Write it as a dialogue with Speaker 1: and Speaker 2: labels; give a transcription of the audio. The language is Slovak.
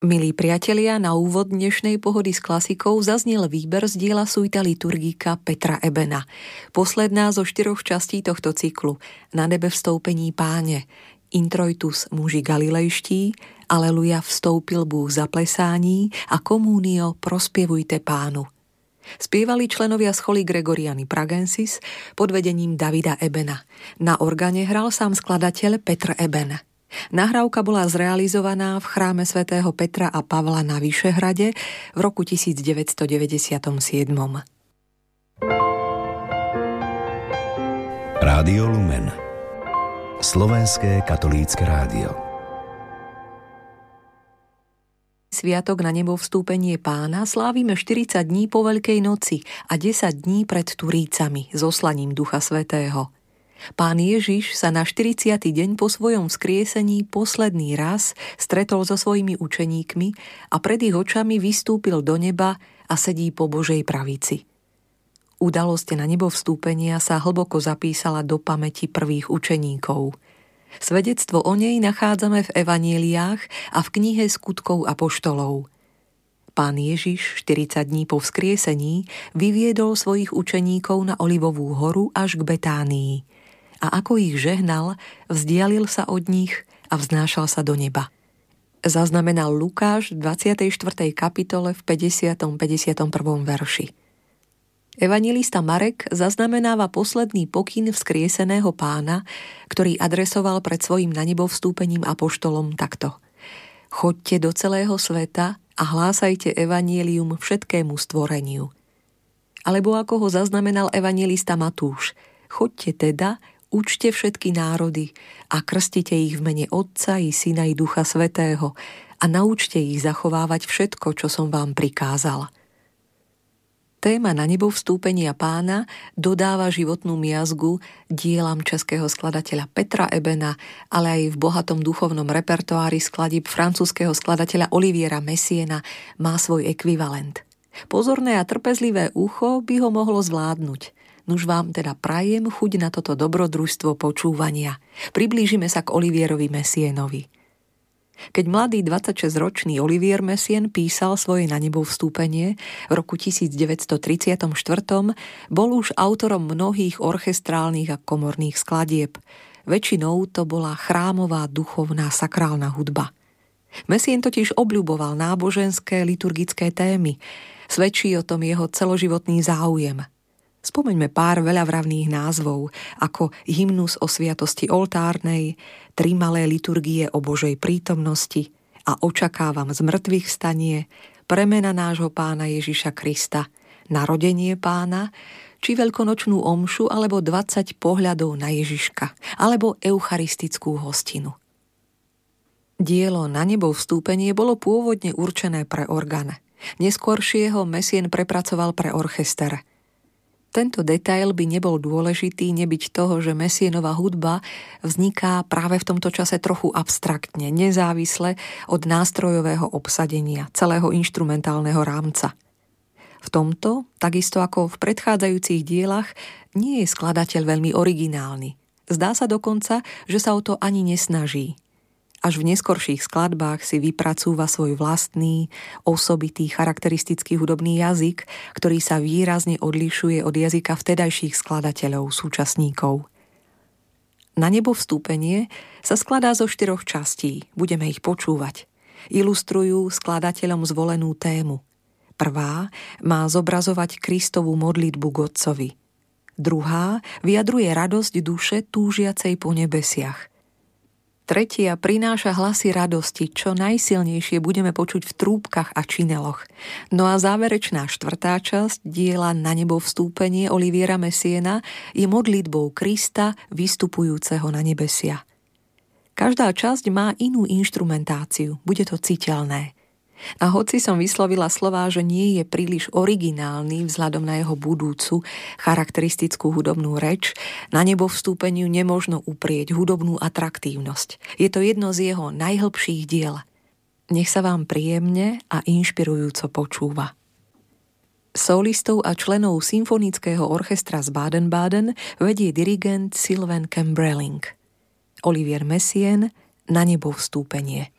Speaker 1: Milí priatelia, na úvod dnešnej pohody s klasikou zaznel výber z diela Suita liturgika Petra Ebena. Posledná zo 4 častí tohto cyklu. Na nebe vstoupení Páne, Introitus muži galilejští, Aleluja vstoupil Bůh za plesání a Communio prospievujte Pánu. Spievali členovia scholy Gregoriani Pragensis pod vedením Davida Ebena. Na organe hral sám skladateľ Petr Eben. Nahrávka bola zrealizovaná v chráme svätého Petra a Pavla na Vyšehrade v roku 1997.
Speaker 2: Rádio Lumen, slovenské katolícke rádio.
Speaker 1: Sviatok na nebo vstúpenie Pána slávime 40 dní po Veľkej noci a 10 dní pred Turícami s oslaním Ducha Svätého. Pán Ježiš sa na 40. deň po svojom vzkriesení posledný raz stretol so svojimi učeníkmi a pred ich očami vystúpil do neba a sedí po Božej pravici. Udalosť na nebo vstúpenia sa hlboko zapísala do pamäti prvých učeníkov. Svedectvo o nej nachádzame v evanjeliách a v knihe Skutkov apoštolov. Pán Ježiš 40 dní po vzkriesení vyviedol svojich učeníkov na Olivovú horu až k Betánii. A ako ich žehnal, vzdialil sa od nich a vznášal sa do neba. Zaznamenal Lukáš v 24. kapitole v 50. 51. verši. Evanjelista Marek zaznamenáva posledný pokyn vzkrieseného Pána, ktorý adresoval pred svojím na nebo vstúpením apoštolom takto: Choďte do celého sveta a hlásajte evanjelium všetkému stvoreniu. Alebo ako ho zaznamenal evanjelista Matúš: Choďte teda, učte všetky národy a krstite ich v mene Otca i Syna i Ducha Svätého a naučte ich zachovávať všetko, čo som vám prikázal. Téma na nebo vstúpenia Pána dodáva životnú miazgu dielam českého skladateľa Petra Ebena, ale aj v bohatom duchovnom repertoári skladieb francúzskeho skladateľa Oliviera Messiena má svoj ekvivalent. Pozorné a trpezlivé ucho by ho mohlo zvládnuť. Nuž vám teda prajem chuť na toto dobrodružstvo počúvania. Priblížime sa k Olivierovi Messienovi. Keď mladý 26-ročný Olivier Messien písal svoje na nebo vstúpenie v roku 1934, bol už autorom mnohých orchestrálnych a komorných skladieb. Väčšinou to bola chrámová, duchovná, sakrálna hudba. Messien totiž obľuboval náboženské, liturgické témy. Svedčí o tom jeho celoživotný záujem. Spomeňme pár veľavravných názvov, ako hymnus o sviatosti oltárnej, 3 malé liturgie o Božej prítomnosti a očakávam zmrtvých vstanie, premena nášho Pána Ježiša Krista, narodenie Pána, či veľkonočnú omšu, alebo 20 pohľadov na Ježiška, alebo eucharistickú hostinu. Dielo Na nebo vstúpenie bolo pôvodne určené pre orgán. Neskôršieho Messien prepracoval pre orchester. Tento detail by nebol dôležitý, nebyť toho, že Messienova hudba vzniká práve v tomto čase trochu abstraktne, nezávisle od nástrojového obsadenia, celého inštrumentálneho rámca. V tomto, takisto ako v predchádzajúcich dielach, nie je skladateľ veľmi originálny. Zdá sa dokonca, že sa o to ani nesnaží. Až v neskorších skladbách si vypracúva svoj vlastný, osobitý, charakteristický hudobný jazyk, ktorý sa výrazne odlišuje od jazyka vtedajších skladateľov, súčasníkov. Na nebo vstúpenie sa skladá zo 4 častí, budeme ich počúvať. Ilustrujú skladateľom zvolenú tému. Prvá má zobrazovať Kristovu modlitbu k Otcovi. Druhá vyjadruje radosť duše túžiacej po nebesiach. Tretia prináša hlasy radosti, čo najsilnejšie budeme počuť v trúbkach a čineloch. No a záverečná 4. časť diela Na nebo vstúpenie Oliviera Messiena je modlitbou Krista vystupujúceho na nebesia. Každá časť má inú inštrumentáciu, bude to citeľné. A hoci som vyslovila slová, že nie je príliš originálny vzhľadom na jeho budúcu, charakteristickú hudobnú reč, Na nebo vstúpeniu nemožno uprieť hudobnú atraktívnosť. Je to jedno z jeho najhlbších diel. Nech sa vám príjemne a inšpirujúco počúva. Solistov a členov symfonického orchestra z Baden-Baden vedie dirigent Sylvain Cambrelling. Olivier Messien, Na nebo vstúpenie.